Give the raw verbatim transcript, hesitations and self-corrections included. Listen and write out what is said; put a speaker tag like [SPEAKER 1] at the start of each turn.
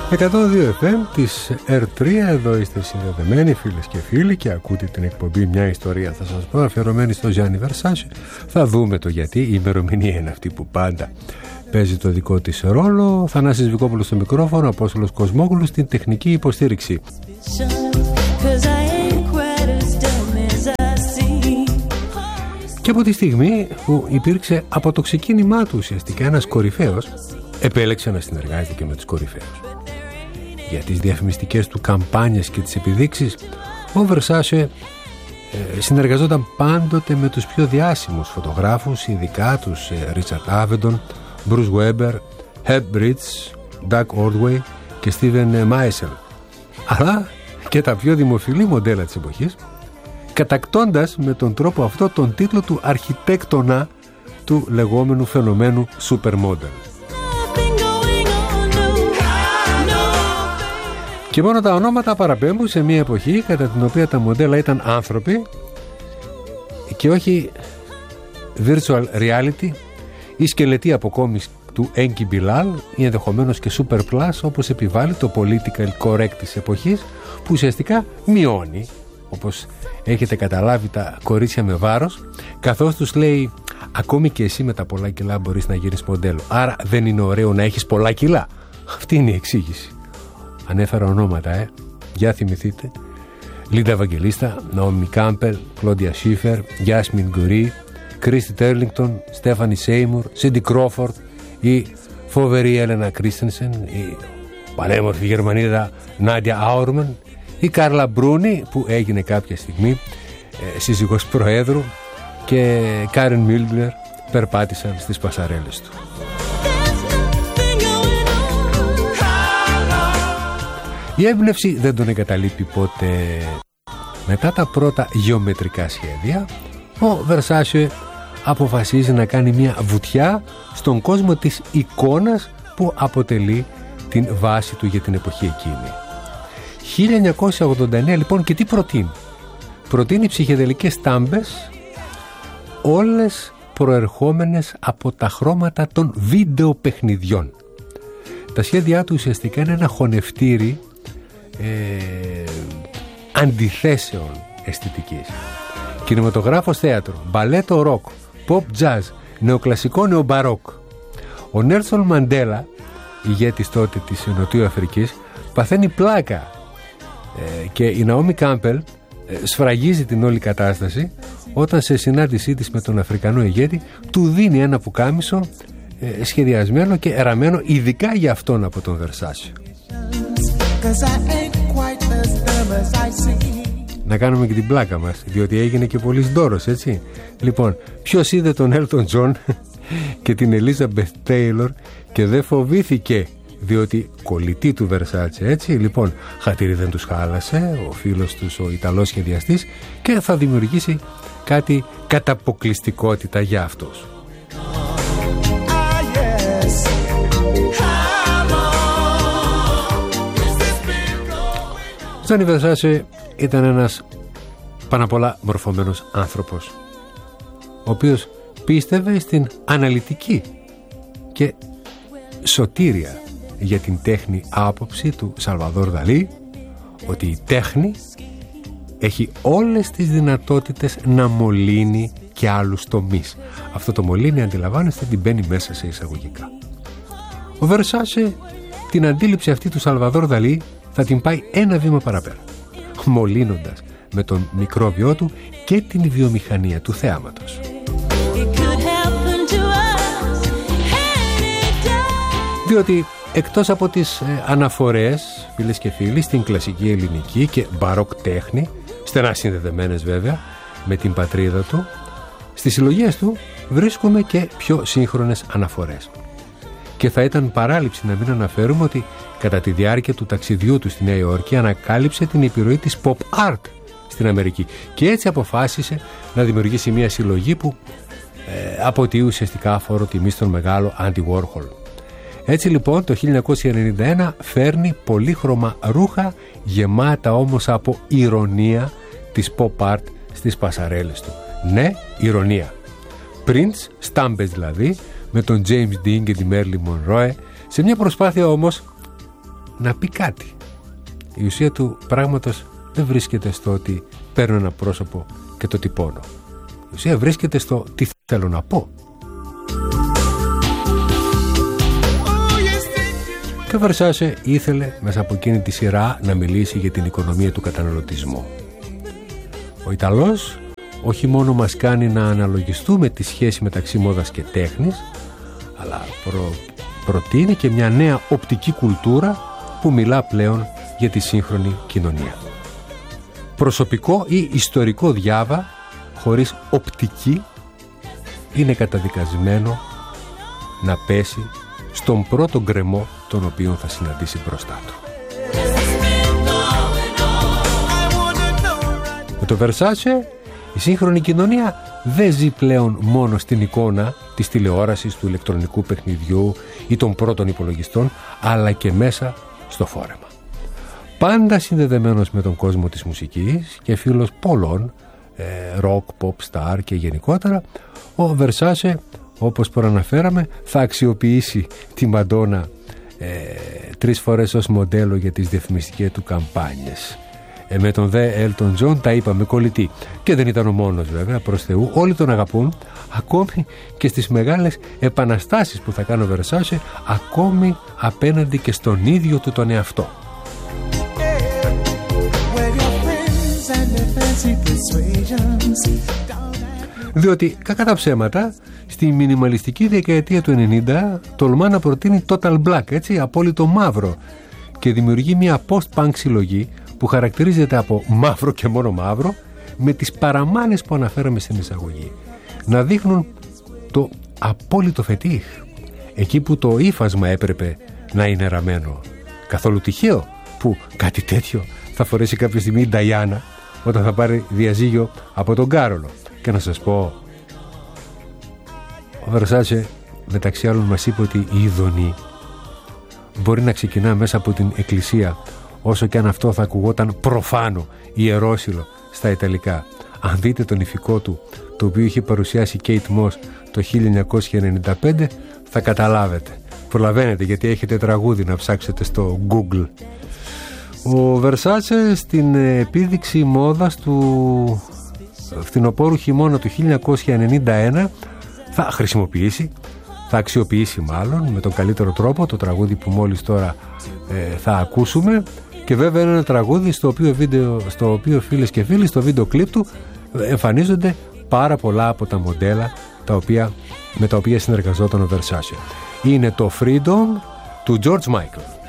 [SPEAKER 1] εκατόν δύο εφ εμ της ερ τρία, εδώ είστε συνδεδεμένοι φίλες και φίλοι και ακούτε την εκπομπή Μια Ιστορία θα σας πω, αφιερωμένη στο Gianni Versace. Θα δούμε το γιατί, η ημερομηνία είναι αυτή που πάντα παίζει το δικό της ρόλο. Θανάσης Βικόπουλος στο μικρόφωνο, Απόστολος Κοσμόγλους στην τεχνική υποστήριξη. Και από τη στιγμή που υπήρξε από το ξεκίνημά του ουσιαστικά ένας κορυφαίος, επέλεξε να συνεργάζεται και με τους κορυφαίους. Για τις διαφημιστικές του καμπάνιες και τις επιδείξεις, ο Versace ε, συνεργαζόταν πάντοτε με τους πιο διάσημους φωτογράφους, ειδικά τους ε, Richard Avedon, Bruce Weber, Herb Ritts, Doug Ordway και Steven Meisel, αλλά και τα πιο δημοφιλή μοντέλα της εποχής, κατακτώντας με τον τρόπο αυτό τον τίτλο του αρχιτέκτονα του λεγόμενου φαινομένου supermodel. Και μόνο τα ονόματα παραπέμπουν σε μια εποχή κατά την οποία τα μοντέλα ήταν άνθρωποι και όχι virtual reality ή σκελετή αποκόμιση του Enki Bilal ή ενδεχομένως και Super Plus, όπως επιβάλλει το political correct της εποχής, που ουσιαστικά μειώνει, όπως έχετε καταλάβει, τα κορίτσια με βάρος, καθώς τους λέει ακόμη και εσύ με τα πολλά κιλά μπορείς να γίνεις μοντέλο, άρα δεν είναι ωραίο να έχεις πολλά κιλά. Αυτή είναι η εξήγηση. Ανέφερα ονόματα, ε. Για θυμηθείτε. Λίντα Ευαγγελίστα, Ναόμι Κάμπελ, Κλόντια Σίφερ, Γιάσμιν Γκουρί, Κρίστη Τέρλινγκτον, Στέφανι Σέιμουρ, Σίντι Κρόφορντ, η φοβερή Έλενα Κρίστενσεν, η πανέμορφη Γερμανίδα Νάντια Άουρμαν, η Κάρλα Μπρούνι που έγινε κάποια στιγμή ε, σύζυγος Προέδρου, και Κάρεν Μίλμπλερ περπάτησαν στις πασαρέλες του. Η έμπνευση δεν τον εγκαταλείπει ποτέ. Μετά τα πρώτα γεωμετρικά σχέδια, ο Versace αποφασίζει να κάνει μια βουτιά στον κόσμο της εικόνας που αποτελεί την βάση του για την εποχή εκείνη. χίλια εννιακόσια ογδόντα εννέα λοιπόν, και τι προτείνει? Προτείνει ψυχεδελικές στάμπες, όλες προερχόμενες από τα χρώματα των βίντεο παιχνιδιών. Τα σχέδιά του ουσιαστικά είναι ένα χωνευτήρι ε, αντιθέσεων αισθητικής. Κινηματογράφος, θέατρο, μπαλέτο, ροκ, pop, jazz, νεοκλασικό, νεομπαρόκ. Ο Νέλσον Μαντέλα, ηγέτης τότε της Νοτιού Αφρικής, παθαίνει πλάκα ε, και η Ναόμι Κάμπελ ε, σφραγίζει την όλη κατάσταση όταν σε συνάντησή της με τον Αφρικανό ηγέτη του δίνει ένα πουκάμισο ε, σχεδιασμένο και εραμένο ειδικά για αυτόν από τον Versace. Να κάνουμε και την πλάκα μας, διότι έγινε και πολύς δώρος, έτσι. Λοιπόν, ποιος είδε τον Έλτον Τζον και την Ελίζαμπεθ Τέιλορ και δεν φοβήθηκε, διότι κολλητή του Versace, έτσι. Λοιπόν, χατήρι δεν τους χάλασε ο φίλος τους, ο Ιταλός σχεδιαστής, και θα δημιουργήσει κάτι κατά αποκλειστικότητα για αυτός. Gianni Versace ήταν ένας πάνω απ' όλα μορφωμένος άνθρωπος, ο οποίος πίστευε στην αναλυτική και σωτήρια για την τέχνη άποψη του Σαλβαδόρ Δαλί, ότι η τέχνη έχει όλες τις δυνατότητες να μολύνει και άλλους τομείς. Αυτό το μολύνει, αντιλαμβάνεστε, την μπαίνει μέσα σε εισαγωγικά. Ο Versace την αντίληψη αυτή του Σαλβαδόρ Δαλί θα την πάει ένα βήμα παραπέρα, μολύνοντας με τον μικρόβιό του και την βιομηχανία του θεάματος. Διότι εκτός από τις ε, αναφορές, φίλες και φίλοι, στην κλασική ελληνική και μπαρόκ τέχνη, στενά συνδεδεμένες βέβαια με την πατρίδα του, στις συλλογίες του βρίσκουμε και πιο σύγχρονες αναφορές. Και θα ήταν παράληψη να μην αναφέρουμε ότι κατά τη διάρκεια του ταξιδιού του στη Νέα Υόρκη ανακάλυψε την επιρροή της pop art στην Αμερική και έτσι αποφάσισε να δημιουργήσει μια συλλογή που ε, αποτείει ουσιαστικά αφορό τιμή στον μεγάλο Andy Warhol. Έτσι λοιπόν το χίλια εννιακόσια ενενήντα ένα φέρνει πολύχρωμα ρούχα γεμάτα όμως από ηρωνία της pop art στις πασαρέλες του. Ναι, ηρωνία. Prints, στάμπες δηλαδή, με τον James Dean και τη Marilyn Monroe, σε μια προσπάθεια όμως να πει κάτι. Η ουσία του πράγματος δεν βρίσκεται στο ότι παίρνω ένα πρόσωπο και το τυπώνω. Η ουσία βρίσκεται στο τι θέλω να πω. Και ο Versace ήθελε μέσα από εκείνη τη σειρά να μιλήσει για την οικονομία του καταναλωτισμού. Ο Ιταλός όχι μόνο μας κάνει να αναλογιστούμε τη σχέση μεταξύ μόδας και τέχνης, αλλά προ... προτείνει και μια νέα οπτική κουλτούρα που μιλά πλέον για τη σύγχρονη κοινωνία. Προσωπικό ή ιστορικό διάβα χωρίς οπτική είναι καταδικασμένο να πέσει στον πρώτο γκρεμό τον οποίο θα συναντήσει μπροστά του. Με το Versace η σύγχρονη κοινωνία δεν ζει πλέον μόνο στην εικόνα της τηλεόρασης, του ηλεκτρονικού παιχνιδιού ή των πρώτων υπολογιστών, αλλά και μέσα στο φόρεμα. Πάντα συνδεδεμένος με τον κόσμο της μουσικής και φίλος πολλών ε, rock, pop, star και γενικότερα, ο Versace, όπως προαναφέραμε, θα αξιοποιήσει τη Μαντόνα ε, τρεις φορές ως μοντέλο για τις διαφημιστικές του καμπάνιες. Ε, με τον δε Έλτον Τζον τα είπαμε κολλητή. Και δεν ήταν ο μόνος βέβαια, προς Θεού. Όλοι τον αγαπούν, ακόμη και στις μεγάλες επαναστάσεις που θα κάνει ο Versace, ακόμη απέναντι και στον ίδιο του τον εαυτό. Διότι, κακά τα ψέματα, στη μινιμαλιστική δεκαετία του ενενήντα τολμά να προτείνει total black, έτσι, απόλυτο μαύρο, και δημιουργεί μια post-punk συλλογή που χαρακτηρίζεται από μαύρο και μόνο μαύρο, με τις παραμάνες που αναφέραμε στην εισαγωγή, να δείχνουν το απόλυτο φετίχ, εκεί που το ύφασμα έπρεπε να είναι ραμμένο. Καθόλου τυχαίο που κάτι τέτοιο θα φορέσει κάποια στιγμή η Νταϊάννα όταν θα πάρει διαζύγιο από τον Κάρολο. Και να σας πω, ο Versace μεταξύ άλλων μας είπε ότι η ειδονή μπορεί να ξεκινά μέσα από την εκκλησία, όσο και αν αυτό θα ακουγόταν προφάνο, ιερόσιλο στα Ιταλικά. Αν δείτε τον ηφικό του, το οποίο είχε παρουσιάσει η Kate Moss το χίλια εννιακόσια ενενήντα πέντε, θα καταλάβετε. Προλαβαίνετε, γιατί έχετε τραγούδι να ψάξετε στο Google. Ο Versace στην επίδειξη μόδας του φθινοπόρου χειμώνα του χίλια εννιακόσια ενενήντα ένα θα χρησιμοποιήσει, θα αξιοποιήσει μάλλον με τον καλύτερο τρόπο το τραγούδι που μόλις τώρα ε, θα ακούσουμε, και βέβαια είναι ένα τραγούδι στο οποίο, βίντεο, στο οποίο φίλες και φίλοι στο βίντεο κλιπ του εμφανίζονται πάρα πολλά από τα μοντέλα τα οποία, με τα οποία συνεργαζόταν ο Versace. Είναι το Freedom του George Michael.